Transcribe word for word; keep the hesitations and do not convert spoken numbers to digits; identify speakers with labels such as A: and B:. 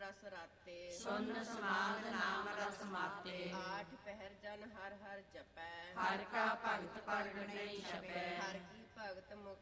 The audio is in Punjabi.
A: ਰਸ ਰਾਤੇ,
B: ਸੁਨ ਸਮਾਦ ਨਾਮ ਰਸ ਮਾਤੇ।
A: ਆਠ ਪਹਿਰ ਜਨ ਹਰ ਹਰ ਜਪੈ,
B: ਹਰਿ ਕਾ ਭਗਤ ਪਰਗਟ ਨਹੀਂ ਛਪੈ।
A: ਹਰਿ ਕੀ ਭਗਤ ਮੁਖ